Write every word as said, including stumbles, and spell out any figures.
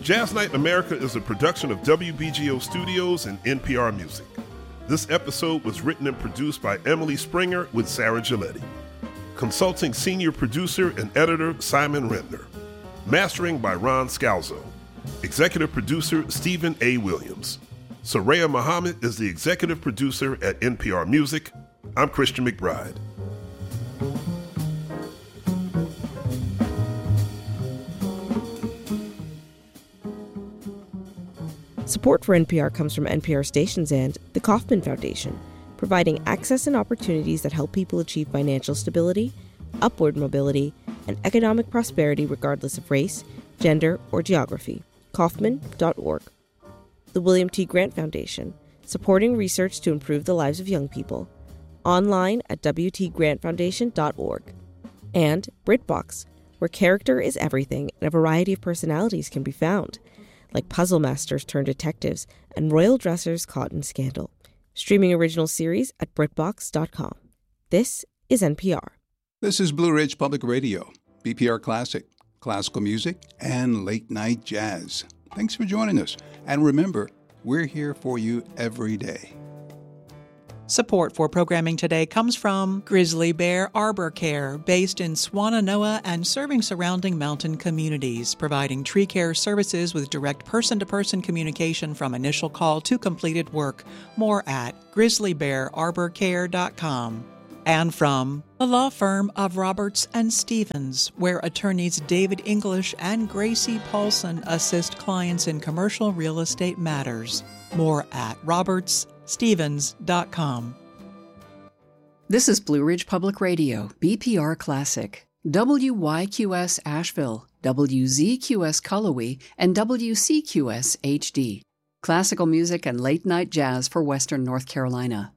Jazz Night in America is a production of W B G O Studios and N P R Music. This episode was written and produced by Emily Springer with Sarah Giletti. Consulting senior producer and editor Simon Rentner. Mastering by Ron Scalzo. Executive producer Stephen A. Williams. Soraya Muhammad is the executive producer at N P R Music. I'm Christian McBride. Support for N P R comes from N P R stations and the Kauffman Foundation, providing access and opportunities that help people achieve financial stability, upward mobility, and economic prosperity regardless of race, gender, or geography. Kauffman dot org. The William T. Grant Foundation, supporting research to improve the lives of young people. Online at w t grant foundation dot org. And BritBox, where character is everything and a variety of personalities can be found, like puzzle masters turned detectives and royal dressers caught in scandal. Streaming original series at brit box dot com. This is N P R. This is Blue Ridge Public Radio, B P R Classic, classical music, and late night jazz. Thanks for joining us. And remember, we're here for you every day. Support for programming today comes from Grizzly Bear Arbor Care, based in Swannanoa and serving surrounding mountain communities, providing tree care services with direct person-to-person communication from initial call to completed work. More at grizzly bear arbor care dot com. And from the law firm of Roberts and Stevens, where attorneys David English and Gracie Paulson assist clients in commercial real estate matters. More at roberts stevens dot com. This is Blue Ridge Public Radio, B P R Classic. W Y Q S Asheville, W Z Q S Cullowhee, and W C Q S H D. Classical music and late-night jazz for Western North Carolina.